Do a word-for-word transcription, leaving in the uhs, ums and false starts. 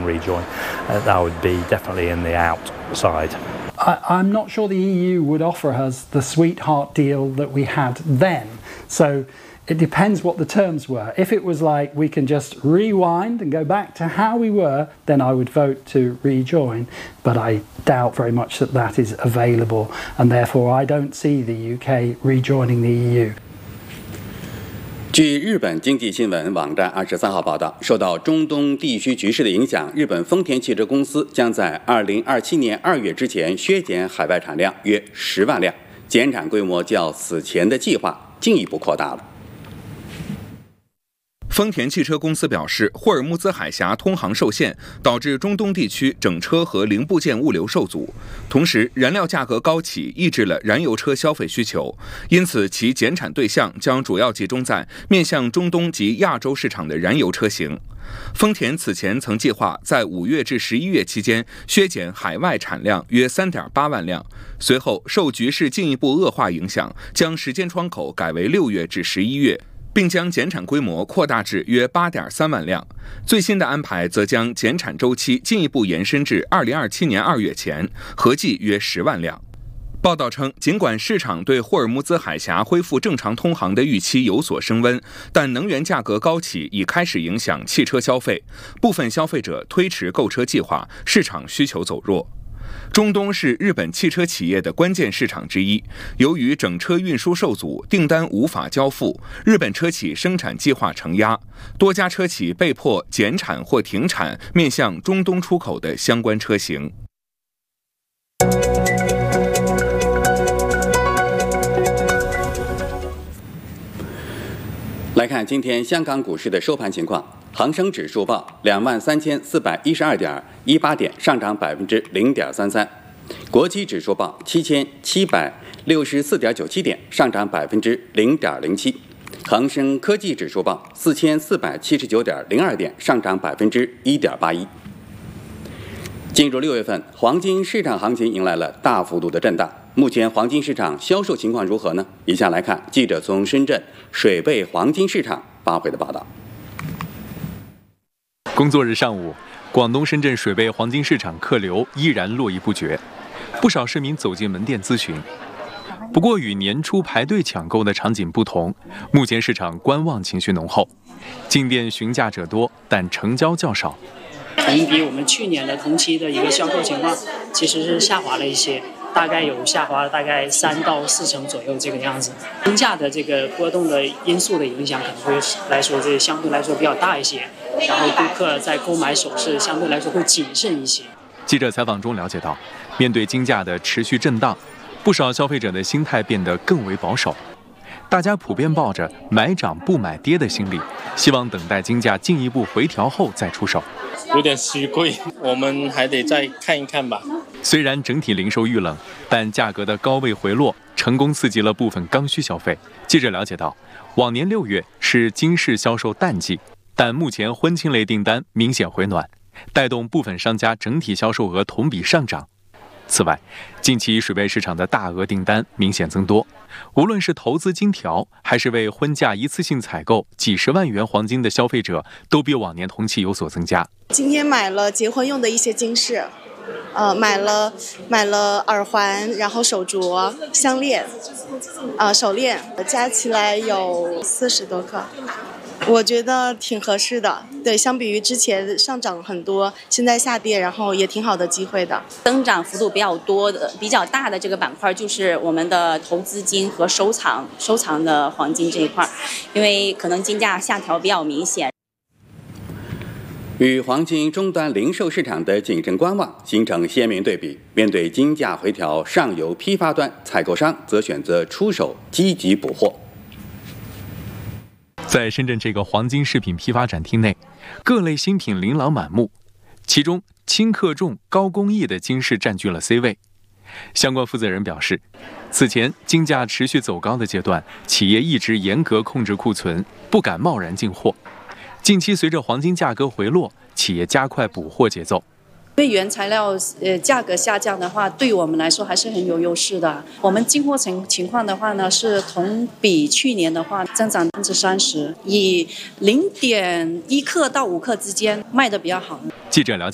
rejoin, uh, that would be definitely in the outside. I, I'm not sure the E U would offer us the sweetheart deal that we had then. So it depends what the terms were. If it was like we can just rewind and go back to how we were, then I would vote to rejoin. But I doubt very much that that is available, and therefore I don't see the U K rejoining the E U. 据日本经济新闻网站二十三号报道，受到中东地区局势的影响，日本丰田汽车公司将在二零二七年二月之前削减海外产量约十万辆，减产规模较此前的计划进一步扩大了。 丰田汽车公司表示，霍尔木兹海峡通航受限，导致中东地区整车和零部件物流受阻，同时燃料价格高企抑制了燃油车消费需求，因此其减产对象将主要集中在面向中东及亚洲市场的燃油车型。丰田此前曾计划在五月至十一月期间削减海外产量约 三点八万辆，随后受局势进一步恶化影响，将时间窗口改为六月至十一月。并将减产规模扩大至约 八点三万辆，最新的安排则将减产周期进一步延伸至二零二七年二月前，合计约十万辆。报道称，尽管市场对霍尔木兹海峡恢复正常通航的预期有所升温，但能源价格高企已开始影响汽车消费，部分消费者推迟购车计划，市场需求走弱。中东是日本汽车企业的关键市场之一，由于整车运输受阻，订单无法交付，日本车企生产计划承压，多家车企被迫减产或停产面向中东出口的相关车型。 来看今天香港股市的收盘情况，恒生指数报两万三千四百一十二点一八点，上涨百分之零点三三；国际指数报七千七百六十四点九七点，上涨百分之零点零七；恒生科技指数报四千四百七十九点零二点，上涨百分之一点八一。进入六月份，黄金市场行情迎来了大幅度的震荡。目前黄金市场销售情况如何呢？以下来看记者从深圳水贝黄金市场发回的报道。 工作日上午，广东深圳水贝黄金市场客流依然络绎不绝，不少市民走进门店咨询。不过与年初排队抢购的场景不同，目前市场观望情绪浓厚，进店询价者多，但成交较少。 同比我们去年的同期的一个销售情况，其实是下滑了一些。大概有下滑了大概三到四成左右这个样子，金价的这个波动的因素的影响可能会来说这相对来说比较大一些，然后顾客在购买首饰相对来说会谨慎一些。 记者采访中了解到，面对金价的持续震荡，不少消费者的心态变得更为保守，大家普遍抱着买涨不买跌的心理，希望等待金价进一步回调后再出手。 有点虚贵，我们还得再看一看吧。 虽然整体零售遇冷，但价格的高位回落成功刺激了部分刚需消费。记者了解到，往年六月是金饰销售淡季，但目前婚庆类订单明显回暖，带动部分商家整体销售额同比上涨。此外，近期水贝市场的大额订单明显增多，无论是投资金条，还是为婚嫁一次性采购几十万元黄金的消费者，都比往年同期有所增加。 今天买了结婚用的一些金饰，呃，买了买了耳环，然后手镯、项链，呃，手链，加起来有四十多克。我觉得挺合适的，对，相比于之前上涨很多，现在下跌，然后也挺好的机会的。 增长幅度比较多的、比较大的这个板块就是我们的投资金和收藏、收藏的黄金这一块，因为可能金价下调比较明显。 与黄金终端零售市场的谨慎观望形成鲜明对比。面对金价回调，上游批发端采购商则选择出手积极补货。 在深圳这个黄金饰品批发展厅内，各类新品琳琅满目，其中轻克重、高工艺的金饰占据了 C 位。相关负责人表示，此前金价持续走高的阶段，企业一直严格控制库存，不敢贸然进货。近期随着黄金价格回落，企业加快补货节奏。 因为原材料呃价格下降的话，对我们来说还是很有优势的。我们进货情情况的话呢，是同比去年的话增长百分之三十，以零点一克到五克之间卖的比较好。 记者了解。